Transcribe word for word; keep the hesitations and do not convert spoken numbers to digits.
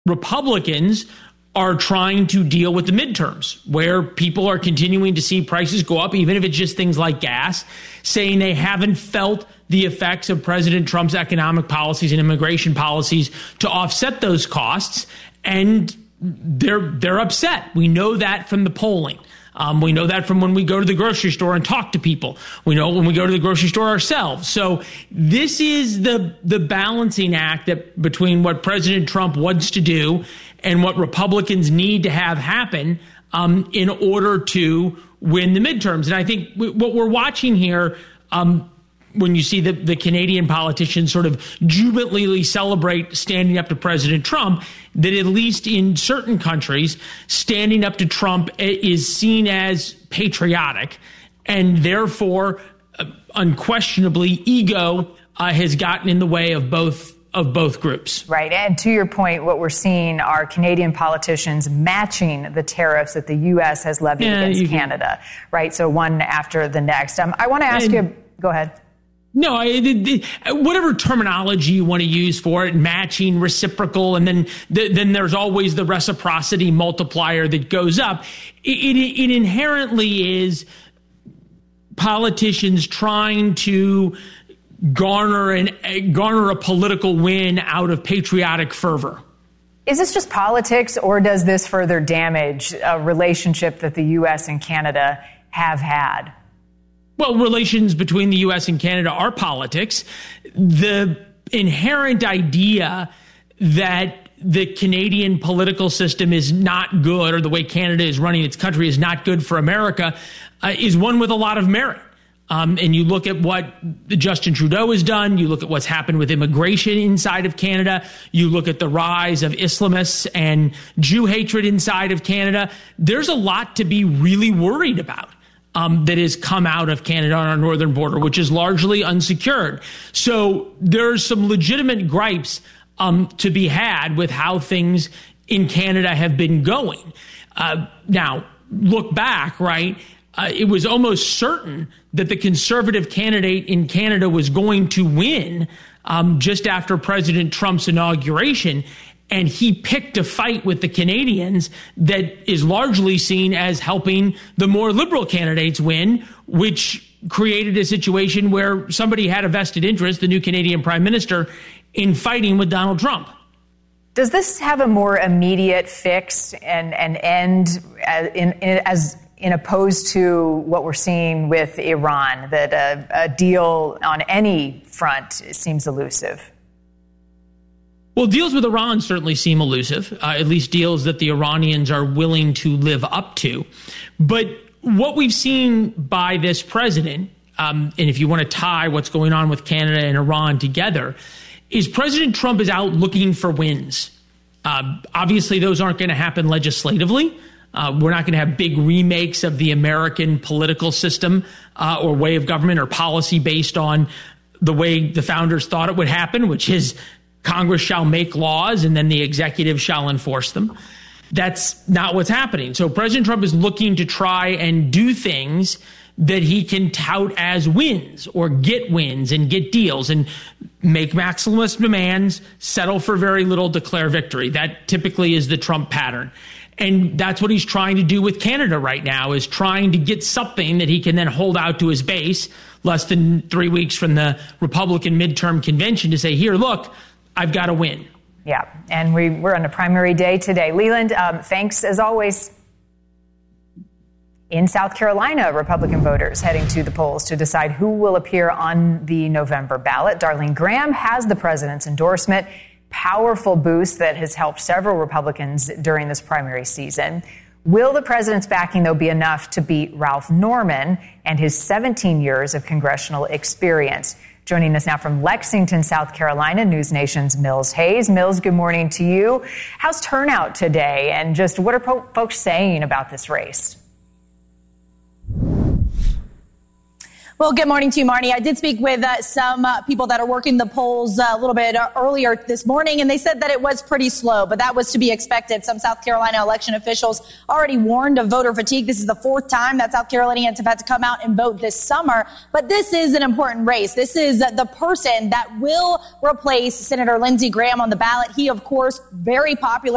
Republicans are trying to deal with the midterms, where people are continuing to see prices go up, even if it's just things like gas, saying they haven't felt the effects of President Trump's economic policies and immigration policies to offset those costs. And they're they're upset. We know that from the polling. Um, we know that from when we go to the grocery store and talk to people. We know when we go to the grocery store ourselves. So this is the the balancing act that between what President Trump wants to do and what Republicans need to have happen um, in order to win the midterms. And I think w- what we're watching here, um, when you see the, the Canadian politicians sort of jubilantly celebrate standing up to President Trump, that at least in certain countries, standing up to Trump is seen as patriotic. And therefore, uh, unquestionably, ego uh, has gotten in the way of both of both groups. Right. And to your point, what we're seeing are Canadian politicians matching the tariffs that the U S has levied yeah, against Canada. Right. So one after the next. Um, I want to ask and, you. Go ahead. No, I, the, the, whatever terminology you want to use for it, matching, reciprocal, and then the, then there's always the reciprocity multiplier that goes up. It, it, it inherently is politicians trying to garner and garner a political win out of patriotic fervor. Is this just politics, or does this further damage a relationship that the U S and Canada have had? Well, relations between the U S and Canada are politics. The inherent idea that the Canadian political system is not good, or the way Canada is running its country is not good for America, uh, is one with a lot of merit. Um, and you look at what Justin Trudeau has done. You look at what's happened with immigration inside of Canada. You look at the rise of Islamists and Jew hatred inside of Canada. There's a lot to be really worried about um, that has come out of Canada on our northern border, which is largely unsecured. So there's some legitimate gripes um, to be had with how things in Canada have been going. Uh, now, look back, right? Uh, it was almost certain that the Conservative candidate in Canada was going to win um, just after President Trump's inauguration. And he picked a fight with the Canadians that is largely seen as helping the more liberal candidates win, which created a situation where somebody had a vested interest, the new Canadian Prime Minister, in fighting with Donald Trump. Does this have a more immediate fix and, and end as, in, in, as in opposed to what we're seeing with Iran, that a, a deal on any front seems elusive? Well, deals with Iran certainly seem elusive, uh, at least deals that the Iranians are willing to live up to. But what we've seen by this president, um, and if you want to tie what's going on with Canada and Iran together, is President Trump is out looking for wins. Uh, obviously, those aren't going to happen legislatively. Uh, we're not going to have big remakes of the American political system uh, or way of government or policy based on the way the founders thought it would happen, which is Congress shall make laws and then the executive shall enforce them. That's not what's happening. So President Trump is looking to try and do things that he can tout as wins or get wins and get deals and make maximalist demands, settle for very little, declare victory. That typically is the Trump pattern. And that's what he's trying to do with Canada right now, is trying to get something that he can then hold out to his base less than three weeks from the Republican midterm convention to say, here, look, I've got to win. Yeah, and we, we're on a primary day today. Leland, um, thanks as always. In South Carolina, Republican voters heading to the polls to decide who will appear on the November ballot. Darlene Graham has the president's endorsement. Powerful boost that has helped several Republicans during this primary season. Will the president's backing, though, be enough to beat Ralph Norman and his seventeen years of congressional experience? Joining us now from Lexington, South Carolina, News Nation's Mills Hayes. Mills, good morning to you. How's turnout today? And just what are po- folks saying about this race? Well, good morning to you, Marnie. I did speak with uh, some uh, people that are working the polls uh, a little bit uh, earlier this morning, and they said that it was pretty slow, but that was to be expected. Some South Carolina election officials already warned of voter fatigue. This is the fourth time that South Carolinians have had to come out and vote this summer, but this is an important race. This is uh, the person that will replace Senator Lindsey Graham on the ballot. He, of course, very popular